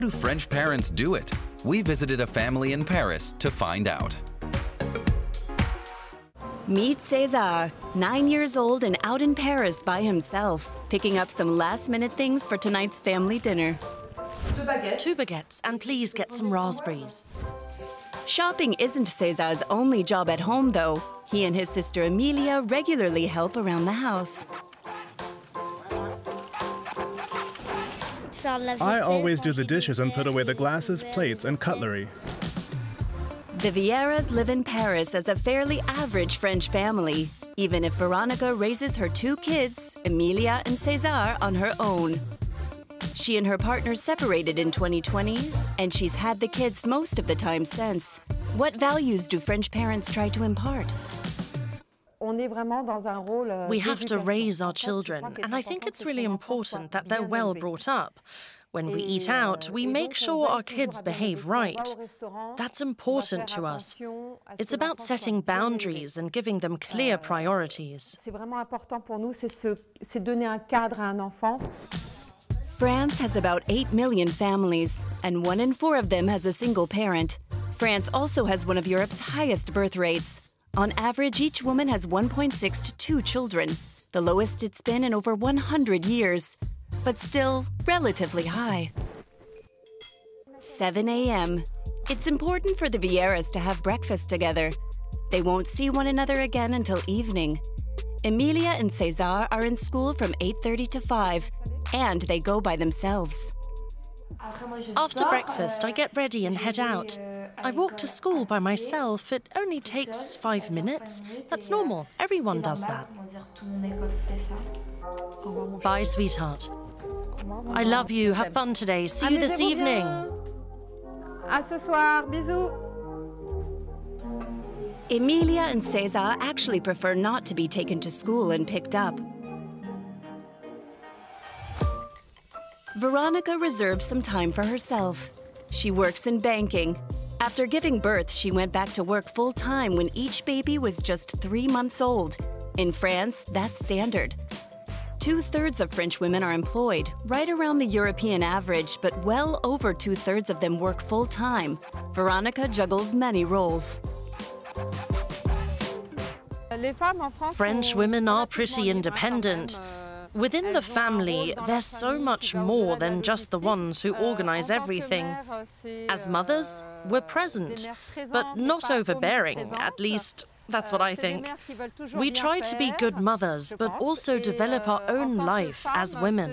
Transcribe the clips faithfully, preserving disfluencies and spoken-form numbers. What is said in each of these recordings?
Do French parents do it? We visited a family in Paris to find out. Meet César, nine years old and out in Paris by himself, picking up some last-minute things for tonight's family dinner. Two baguettes, and please get some raspberries. Shopping isn't César's only job at home, though. He and his sister Emilia regularly help around the house. I always do the dishes and put away the glasses, plates, and cutlery. The Vieiras live in Paris as a fairly average French family, even if Veronica raises her two kids, Emilia and César, on her own. She and her partner separated in twenty twenty, and she's had the kids most of the time since. What values do French parents try to impart? We have to raise our children, and I think it's really important that they're well brought up. When we eat out, we make sure our kids behave right. That's important to us. It's about setting boundaries and giving them clear priorities. France has about eight million families, and one in four of them has a single parent. France also has one of Europe's highest birth rates. On average, each woman has one point six to two children, the lowest it's been in over one hundred years, but still relatively high. seven a m It's important for the Vieiras to have breakfast together. They won't see one another again until evening. Emilia and César are in school from eight thirty to five, and they go by themselves. After breakfast, I get ready and head out. I walk to school by myself. It only takes five minutes. That's normal. Everyone does that. Bye, sweetheart. I love you. Have fun today. See you this evening. À ce soir. Bisous. Emilia and César actually prefer not to be taken to school and picked up. Veronica reserves some time for herself. She works in banking. After giving birth, she went back to work full-time when each baby was just three months old. In France, that's standard. Two-thirds of French women are employed, right around the European average, but well over two-thirds of them work full-time. Veronica juggles many roles. French women are pretty independent. Within the family, there's so much more than just the ones who organize everything. As mothers, we're present, but not overbearing, at least that's what I think. We try to be good mothers, but also develop our own life as women.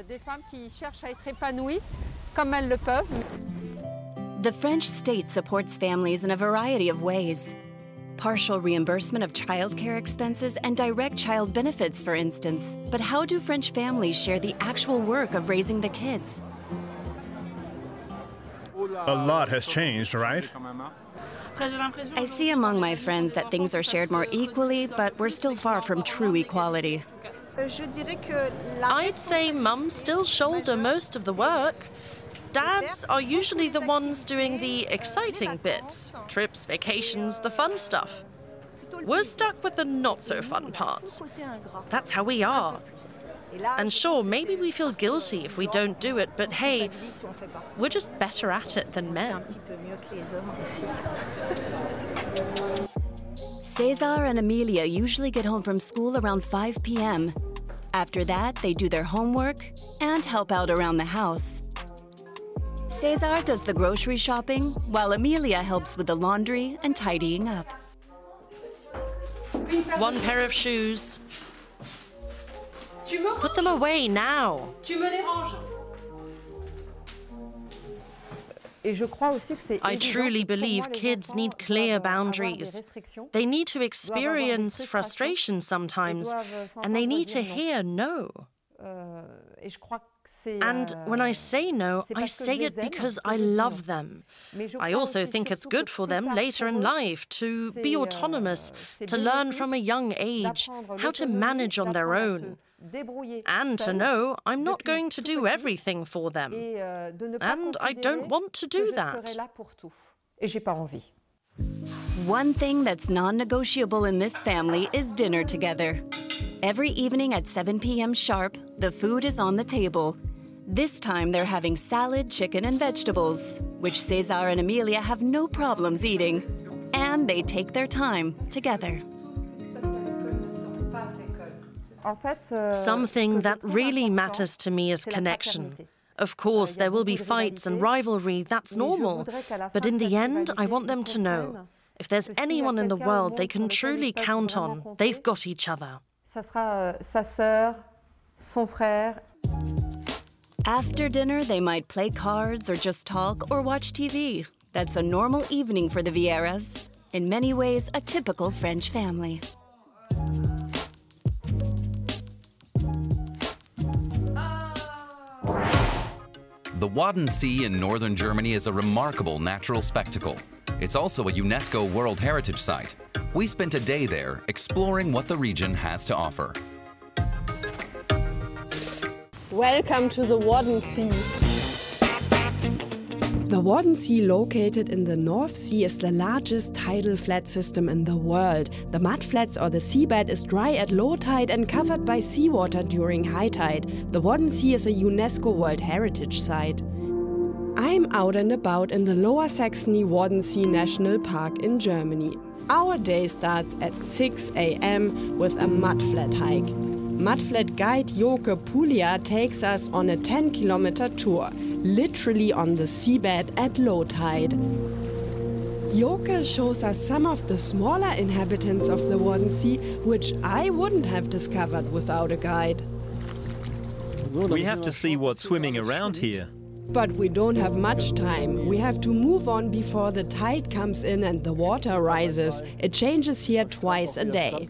The French state supports families in a variety of ways. Partial reimbursement of childcare expenses and direct child benefits, for instance. But how do French families share the actual work of raising the kids? A lot has changed, right? I see among my friends that things are shared more equally, but we're still far from true equality. I'd say mums still shoulder most of the work. Dads are usually the ones doing the exciting bits. Trips, vacations, the fun stuff. We're stuck with the not-so-fun parts. That's how we are. And sure, maybe we feel guilty if we don't do it, but hey, we're just better at it than men. César and Emilia usually get home from school around five p m After that, they do their homework and help out around the house. César does the grocery shopping, while Emilia helps with the laundry and tidying up. One pair of shoes. Put them away now. I truly believe kids need clear boundaries. They need to experience frustration sometimes, and they need to hear no. And when I say no, I say it because I love them. I also think it's good for them later in life to be autonomous, to learn from a young age how to manage on their own, and to know I'm not going to do everything for them. And I don't want to do that. One thing that's non-negotiable in this family is dinner together. Every evening at seven p m sharp, the food is on the table. This time they're having salad, chicken, and vegetables, which Cesar and Emilia have no problems eating. And they take their time together. Something that really matters to me is connection. Of course, there will be fights and rivalry, that's normal. But in the end, I want them to know, if there's anyone in the world they can truly count on, they've got each other. After dinner, they might play cards or just talk or watch T V. That's a normal evening for the Vieiras. In many ways, a typical French family. The Wadden Sea in northern Germany is a remarkable natural spectacle. It's also a UNESCO World Heritage Site. We spent a day there exploring what the region has to offer. Welcome to the Wadden Sea. The Wadden Sea, located in the North Sea, is the largest tidal flat system in the world. The mudflats or the seabed is dry at low tide and covered by seawater during high tide. The Wadden Sea is a UNESCO World Heritage Site. I'm out and about in the Lower Saxony Wadden Sea National Park in Germany. Our day starts at six A M with a mudflat hike. Mudflat guide Joke Pulia takes us on a ten kilometer tour, literally on the seabed at low tide. Joke shows us some of the smaller inhabitants of the Wadden Sea, which I wouldn't have discovered without a guide. We have to see what's swimming around here. But we don't have much time. We have to move on before the tide comes in and the water rises. It changes here twice a day.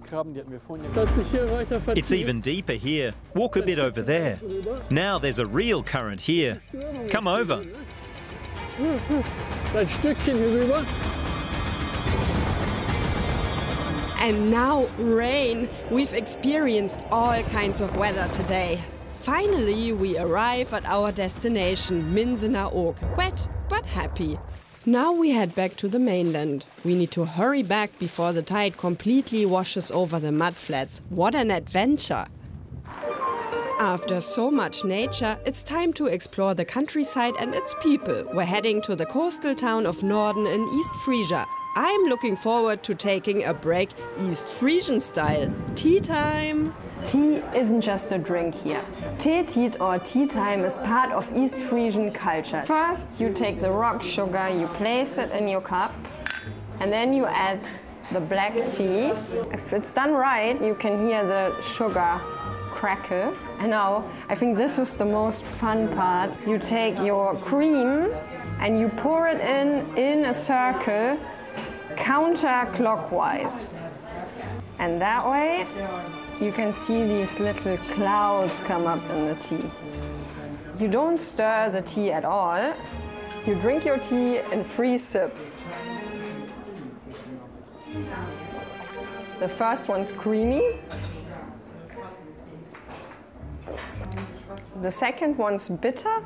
It's even deeper here. Walk a bit over there. Now there's a real current here. Come over. And now rain. We've experienced all kinds of weather today. Finally, we arrive at our destination, Minsener Oak. Wet, but happy. Now we head back to the mainland. We need to hurry back before the tide completely washes over the mudflats. What an adventure! After so much nature, it's time to explore the countryside and its people. We're heading to the coastal town of Norden in East Frisia. I'm looking forward to taking a break East Frisian style. Tea time! Tea isn't just a drink here. Teetied or tea time is part of East Frisian culture. First, you take the rock sugar, you place it in your cup, and then you add the black tea. If it's done right, you can hear the sugar crackle. And now, I think this is the most fun part. You take your cream and you pour it in in a circle, counterclockwise. And that way, you can see these little clouds come up in the tea. You don't stir the tea at all. You drink your tea in three sips. The first one's creamy. The second one's bitter.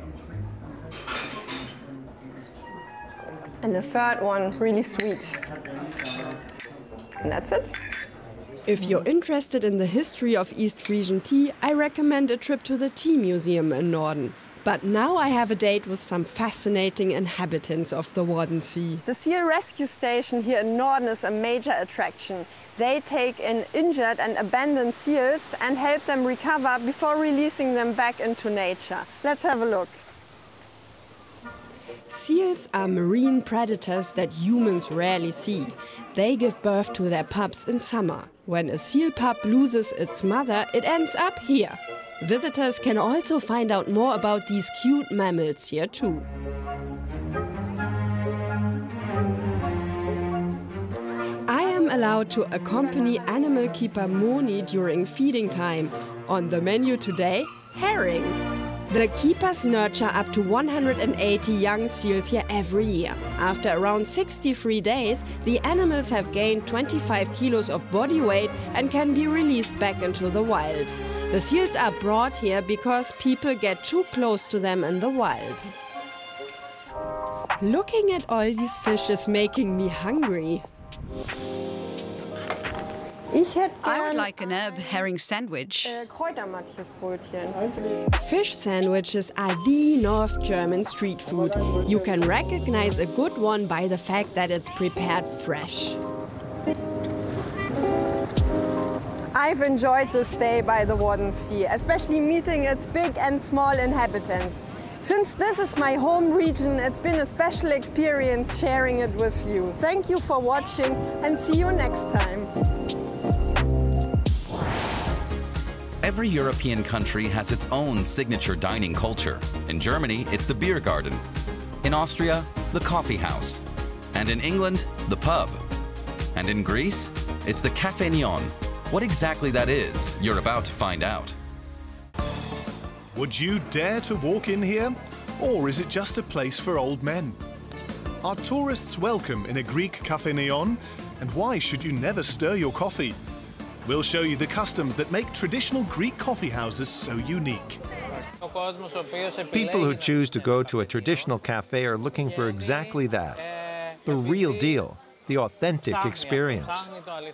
And the third one really sweet. And that's it. If you're interested in the history of East Frisian tea, I recommend a trip to the Tea Museum in Norden. But now I have a date with some fascinating inhabitants of the Wadden Sea. The seal rescue station here in Norden is a major attraction. They take in injured and abandoned seals and help them recover before releasing them back into nature. Let's have a look. Seals are marine predators that humans rarely see. They give birth to their pups in summer. When a seal pup loses its mother, it ends up here. Visitors can also find out more about these cute mammals here too. I am allowed to accompany animal keeper Moni during feeding time. On the menu today, herring. The keepers nurture up to one hundred eighty young seals here every year. After around sixty-three days, the animals have gained twenty-five kilos of body weight and can be released back into the wild. The seals are brought here because people get too close to them in the wild. Looking at all these fish is making me hungry. I would like an herb herring sandwich. Fish sandwiches are the North German street food. You can recognize a good one by the fact that it's prepared fresh. I've enjoyed this day by the Wadden Sea, especially meeting its big and small inhabitants. Since this is my home region, it's been a special experience sharing it with you. Thank you for watching and see you next time. Every European country has its own signature dining culture. In Germany, it's the beer garden. In Austria, the coffee house. And in England, the pub. And in Greece, it's the Café Neon. What exactly that is, you're about to find out. Would you dare to walk in here? Or is it just a place for old men? Are tourists welcome in a Greek Café Neon? And why should you never stir your coffee? We'll show you the customs that make traditional Greek coffee houses so unique. People who choose to go to a traditional cafe are looking for exactly that. The real deal, the authentic experience.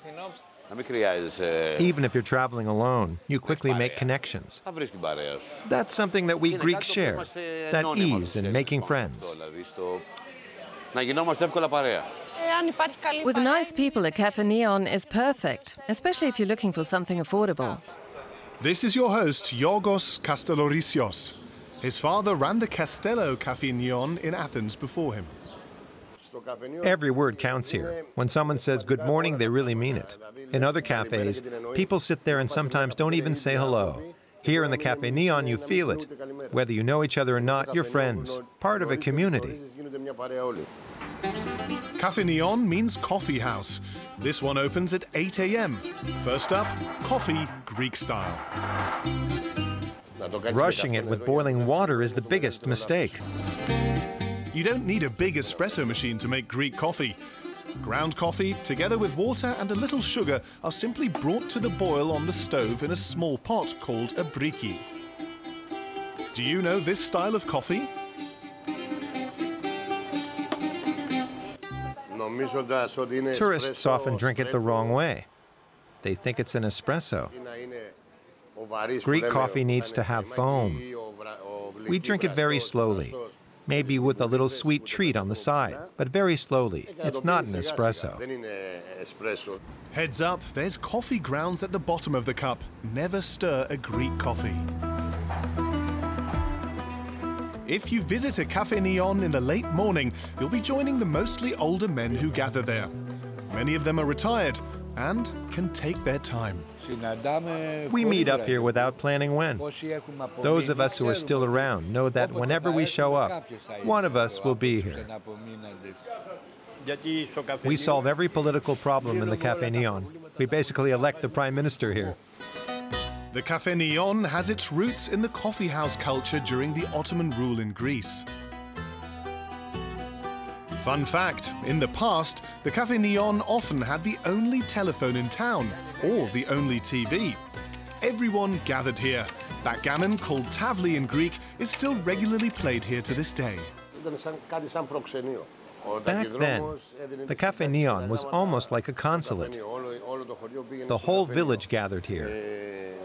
Even if you're traveling alone, you quickly make connections. That's something that we Greeks share, that ease in making friends. With nice people, a Café Neon is perfect, especially if you're looking for something affordable. This is your host, Yorgos Kastellorisios. His father ran the Castello Café Neon in Athens before him. Every word counts here. When someone says good morning, they really mean it. In other cafes, people sit there and sometimes don't even say hello. Here in the Café Neon, you feel it. Whether you know each other or not, you're friends, part of a community. Café Neon means coffee house. This one opens at eight A M First up, coffee Greek style. Rushing it with boiling water is the biggest mistake. You don't need a big espresso machine to make Greek coffee. Ground coffee, together with water and a little sugar, are simply brought to the boil on the stove in a small pot called a briki. Do you know this style of coffee? Tourists often drink it the wrong way. They think it's an espresso. Greek coffee needs to have foam. We drink it very slowly, maybe with a little sweet treat on the side, but very slowly. It's not an espresso. Heads up, there's coffee grounds at the bottom of the cup. Never stir a Greek coffee. If you visit a Café Neon in the late morning, you'll be joining the mostly older men who gather there. Many of them are retired and can take their time. We meet up here without planning when. Those of us who are still around know that whenever we show up, one of us will be here. We solve every political problem in the Café Neon. We basically elect the Prime Minister here. The Café Neon has its roots in the coffee house culture during the Ottoman rule in Greece. Fun fact, in the past, the Café Neon often had the only telephone in town, or the only T V. Everyone gathered here. Backgammon, called tavli in Greek, is still regularly played here to this day. Back then, the Café Neon was almost like a consulate. The whole village gathered here.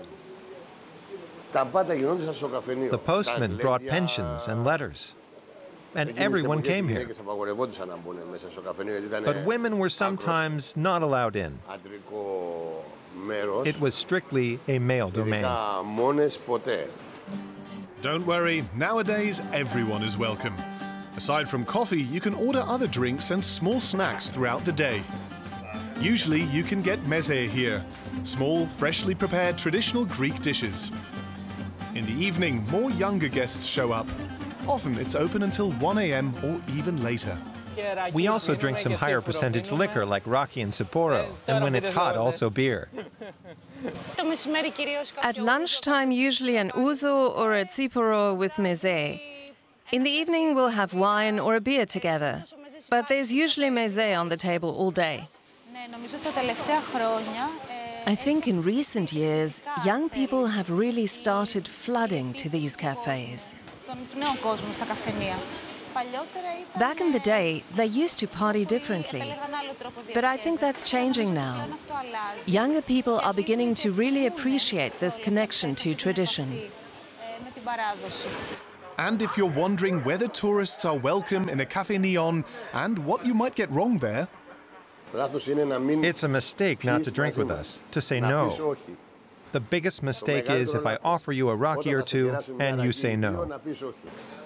The postman brought pensions and letters, and everyone came here. But women were sometimes not allowed in. It was strictly a male domain. Don't worry, nowadays everyone is welcome. Aside from coffee, you can order other drinks and small snacks throughout the day. Usually you can get meze here, small, freshly prepared traditional Greek dishes. In the evening, more younger guests show up. Often it's open until one A M or even later. We also drink some higher percentage liquor like Raki and Sapporo, and when it's hot, also beer. At lunchtime, usually an ouzo or a tsiporo with meze. In the evening, we'll have wine or a beer together. But there's usually meze on the table all day. I think in recent years, young people have really started flooding to these cafes. Back in the day, they used to party differently. But I think that's changing now. Younger people are beginning to really appreciate this connection to tradition. And if you're wondering whether tourists are welcome in a Café Neon and what you might get wrong there, it's a mistake not to drink with us, to say no. The biggest mistake is if I offer you a Rocky or two and you say no.